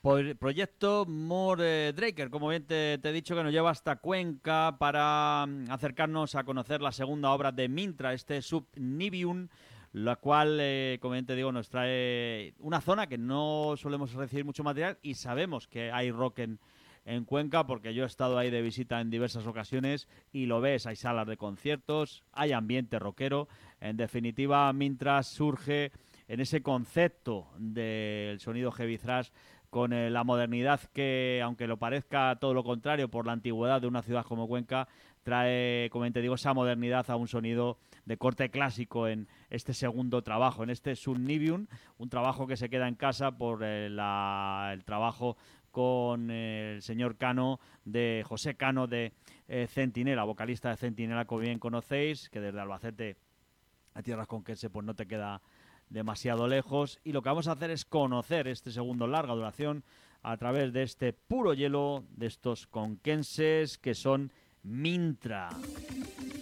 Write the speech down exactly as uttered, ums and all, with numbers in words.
Por- proyecto More eh, Draker, como bien te, te he dicho, que nos lleva hasta Cuenca para mm, acercarnos a conocer la segunda obra de Mintra, este Subnivium, la cual, eh, como bien te digo, nos trae una zona que no solemos recibir mucho material y sabemos que hay rock en, en Cuenca porque yo he estado ahí de visita en diversas ocasiones y lo ves, hay salas de conciertos, hay ambiente rockero. En definitiva, Mintra surge en ese concepto del sonido heavy thrash con eh, la modernidad que, aunque lo parezca todo lo contrario por la antigüedad de una ciudad como Cuenca, trae, como te digo, esa modernidad a un sonido de corte clásico en este segundo trabajo, en este Subnivium, un trabajo que se queda en casa por eh, la, el trabajo con eh, el señor Cano, de José Cano de eh, Centinela, vocalista de Centinela, como bien conocéis, que desde Albacete a tierras conquense pues no te queda demasiado lejos, y lo que vamos a hacer es conocer este segundo larga duración a través de este puro hielo de estos conquenses que son Mintra.